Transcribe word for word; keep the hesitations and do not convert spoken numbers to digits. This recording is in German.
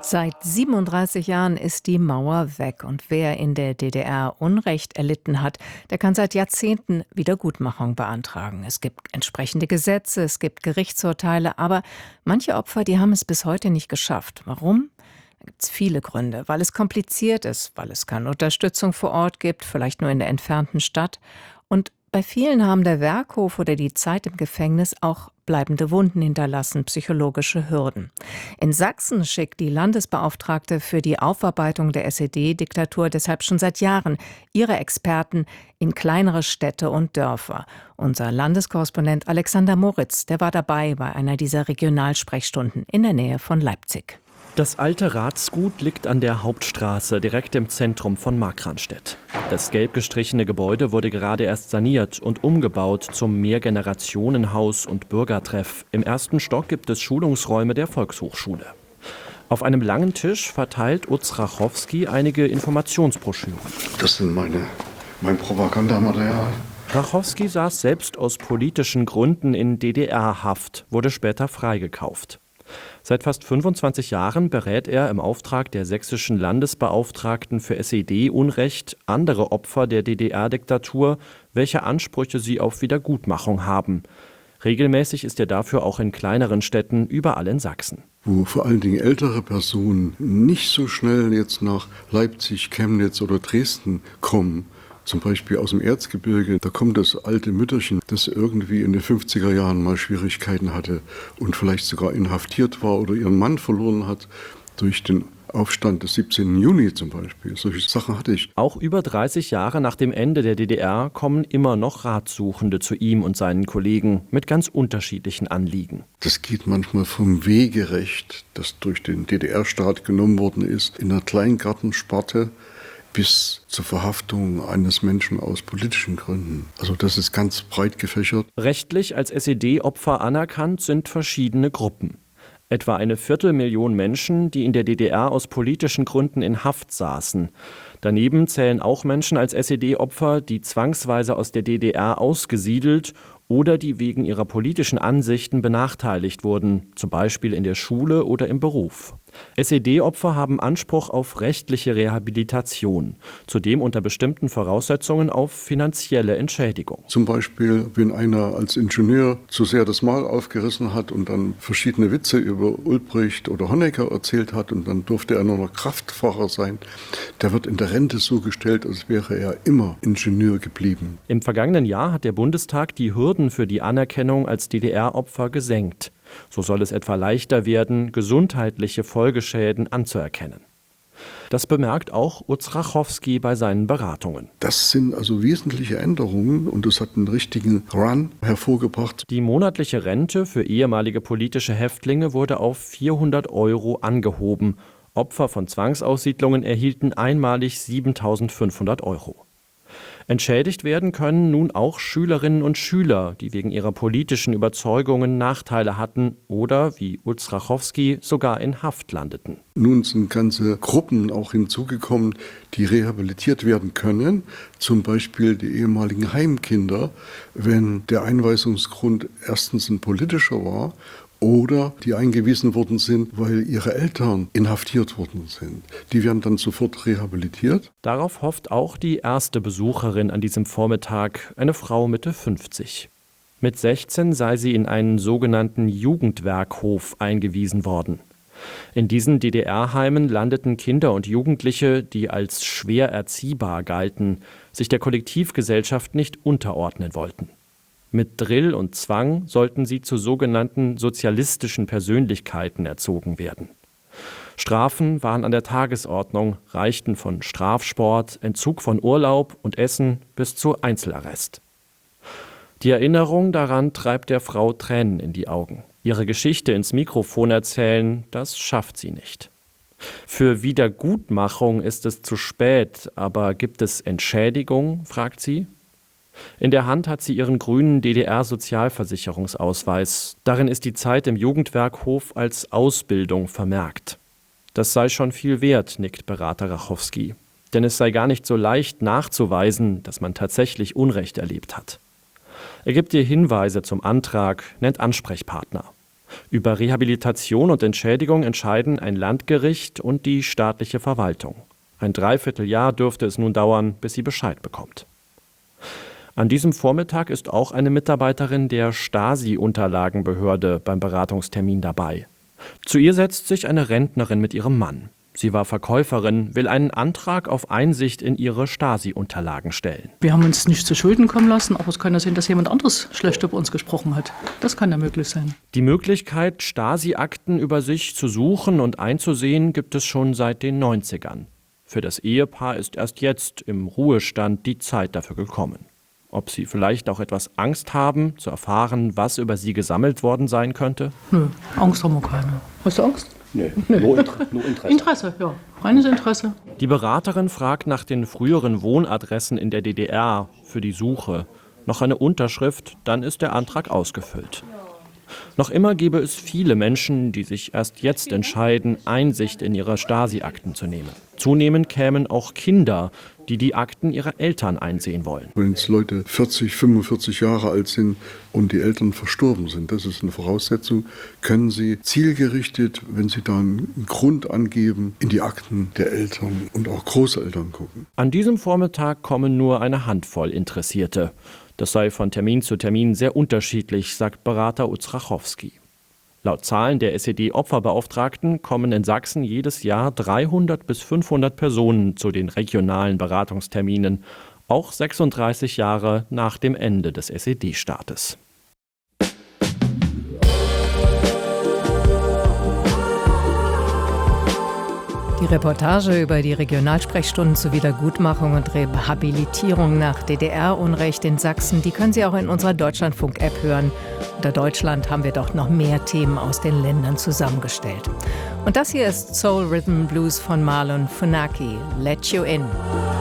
Seit siebenunddreißig Jahren ist die Mauer weg und wer in der D D R Unrecht erlitten hat, der kann seit Jahrzehnten Wiedergutmachung beantragen. Es gibt entsprechende Gesetze, es gibt Gerichtsurteile, aber manche Opfer, die haben es bis heute nicht geschafft. Warum? Da gibt es viele Gründe, weil es kompliziert ist, weil es keine Unterstützung vor Ort gibt, vielleicht nur in der entfernten Stadt. Und bei vielen haben der Werkhof oder die Zeit im Gefängnis auch bleibende Wunden hinterlassen, psychologische Hürden. In Sachsen schickt die Landesbeauftragte für die Aufarbeitung der S E D-Diktatur deshalb schon seit Jahren ihre Experten in kleinere Städte und Dörfer. Unser Landeskorrespondent Alexander Moritz, der war dabei bei einer dieser Regionalsprechstunden in der Nähe von Leipzig. Das alte Ratsgut liegt an der Hauptstraße, direkt im Zentrum von Markranstädt. Das gelb gestrichene Gebäude wurde gerade erst saniert und umgebaut zum Mehrgenerationenhaus und Bürgertreff. Im ersten Stock gibt es Schulungsräume der Volkshochschule. Auf einem langen Tisch verteilt Utz Rachowski einige Informationsbroschüren. Das sind meine, mein Propagandamaterial. Rachowski saß selbst aus politischen Gründen in D D R-Haft, wurde später freigekauft. Seit fast fünfundzwanzig Jahren berät er im Auftrag der sächsischen Landesbeauftragten für S E D-Unrecht andere Opfer der D D R-Diktatur, welche Ansprüche sie auf Wiedergutmachung haben. Regelmäßig ist er dafür auch in kleineren Städten überall in Sachsen. Wo vor allen Dingen ältere Personen nicht so schnell jetzt nach Leipzig, Chemnitz oder Dresden kommen, zum Beispiel aus dem Erzgebirge, da kommt das alte Mütterchen, das irgendwie in den fünfziger Jahren mal Schwierigkeiten hatte und vielleicht sogar inhaftiert war oder ihren Mann verloren hat durch den Aufstand des siebzehnten Juni zum Beispiel. Solche Sachen hatte ich. Auch über dreißig Jahre nach dem Ende der D D R kommen immer noch Ratsuchende zu ihm und seinen Kollegen mit ganz unterschiedlichen Anliegen. Das geht manchmal vom Wegerecht, das durch den D D R-Staat genommen worden ist, in der Kleingartensparte, bis zur Verhaftung eines Menschen aus politischen Gründen. Also das ist ganz breit gefächert. Rechtlich als S E D-Opfer anerkannt sind verschiedene Gruppen. Etwa eine Viertelmillion Menschen, die in der D D R aus politischen Gründen in Haft saßen. Daneben zählen auch Menschen als S E D-Opfer, die zwangsweise aus der D D R ausgesiedelt oder die wegen ihrer politischen Ansichten benachteiligt wurden, zum Beispiel in der Schule oder im Beruf. S E D-Opfer haben Anspruch auf rechtliche Rehabilitation, zudem unter bestimmten Voraussetzungen auf finanzielle Entschädigung. Zum Beispiel, wenn einer als Ingenieur zu sehr das Maul aufgerissen hat und dann verschiedene Witze über Ulbricht oder Honecker erzählt hat und dann durfte er nur noch Kraftfahrer sein, der wird in der Rente so gestellt, als wäre er immer Ingenieur geblieben. Im vergangenen Jahr hat der Bundestag die Hürden für die Anerkennung als D D R-Opfer gesenkt. So soll es etwa leichter werden, gesundheitliche Folgeschäden anzuerkennen. Das bemerkt auch Utz Rachowski bei seinen Beratungen. Das sind also wesentliche Änderungen und das hat einen richtigen Run hervorgebracht. Die monatliche Rente für ehemalige politische Häftlinge wurde auf vierhundert Euro angehoben. Opfer von Zwangsaussiedlungen erhielten einmalig siebentausendfünfhundert Euro. Entschädigt werden können nun auch Schülerinnen und Schüler, die wegen ihrer politischen Überzeugungen Nachteile hatten oder, wie Utz Rachowski, sogar in Haft landeten. Nun sind ganze Gruppen auch hinzugekommen, die rehabilitiert werden können. Zum Beispiel die ehemaligen Heimkinder, wenn der Einweisungsgrund erstens ein politischer war oder die eingewiesen worden sind, weil ihre Eltern inhaftiert worden sind. Die werden dann sofort rehabilitiert. Darauf hofft auch die erste Besucherin an diesem Vormittag, eine Frau Mitte fünfzig. Mit sechzehn sei sie in einen sogenannten Jugendwerkhof eingewiesen worden. In diesen D D R-Heimen landeten Kinder und Jugendliche, die als schwer erziehbar galten, sich der Kollektivgesellschaft nicht unterordnen wollten. Mit Drill und Zwang sollten sie zu sogenannten sozialistischen Persönlichkeiten erzogen werden. Strafen waren an der Tagesordnung, reichten von Strafsport, Entzug von Urlaub und Essen bis zu Einzelarrest. Die Erinnerung daran treibt der Frau Tränen in die Augen. Ihre Geschichte ins Mikrofon erzählen, das schafft sie nicht. Für Wiedergutmachung ist es zu spät, aber gibt es Entschädigung, fragt sie. In der Hand hat sie ihren grünen D D R-Sozialversicherungsausweis. Darin ist die Zeit im Jugendwerkhof als Ausbildung vermerkt. Das sei schon viel wert, nickt Berater Rachowski. Denn es sei gar nicht so leicht nachzuweisen, dass man tatsächlich Unrecht erlebt hat. Er gibt ihr Hinweise zum Antrag, nennt Ansprechpartner. Über Rehabilitation und Entschädigung entscheiden ein Landgericht und die staatliche Verwaltung. Ein Dreivierteljahr dürfte es nun dauern, bis sie Bescheid bekommt. An diesem Vormittag ist auch eine Mitarbeiterin der Stasi-Unterlagenbehörde beim Beratungstermin dabei. Zu ihr setzt sich eine Rentnerin mit ihrem Mann. Sie war Verkäuferin, will einen Antrag auf Einsicht in ihre Stasi-Unterlagen stellen. Wir haben uns nicht zu Schulden kommen lassen, aber es kann ja sein, dass jemand anderes schlecht über uns gesprochen hat. Das kann ja möglich sein. Die Möglichkeit, Stasi-Akten über sich zu suchen und einzusehen, gibt es schon seit den neunzigern. Für das Ehepaar ist erst jetzt im Ruhestand die Zeit dafür gekommen. Ob sie vielleicht auch etwas Angst haben, zu erfahren, was über sie gesammelt worden sein könnte? Nö, Angst haben wir keine. Hast du Angst? Nee, Nö. Nur, Inter- nur Interesse. Interesse, ja. Reines Interesse. Die Beraterin fragt nach den früheren Wohnadressen in der D D R für die Suche. Noch eine Unterschrift, dann ist der Antrag ausgefüllt. Noch immer gäbe es viele Menschen, die sich erst jetzt entscheiden, Einsicht in ihre Stasi-Akten zu nehmen. Zunehmend kämen auch Kinder, die die Akten ihrer Eltern einsehen wollen. Wenn jetzt Leute vierzig, fünfundvierzig Jahre alt sind und die Eltern verstorben sind, das ist eine Voraussetzung, können sie zielgerichtet, wenn sie da einen Grund angeben, in die Akten der Eltern und auch Großeltern gucken. An diesem Vormittag kommen nur eine Handvoll Interessierte. Das sei von Termin zu Termin sehr unterschiedlich, sagt Berater Uzrachowski. Laut Zahlen der S E D-Opferbeauftragten kommen in Sachsen jedes Jahr dreihundert bis fünfhundert Personen zu den regionalen Beratungsterminen, auch sechsunddreißig Jahre nach dem Ende des S E D-Staates. Die Reportage über die Regionalsprechstunden zur Wiedergutmachung und Rehabilitierung nach D D R-Unrecht in Sachsen, die können Sie auch in unserer Deutschlandfunk-App hören. Unter Deutschland haben wir dort noch mehr Themen aus den Ländern zusammengestellt. Und das hier ist Soul Rhythm Blues von Marlon Funaki, Let You In.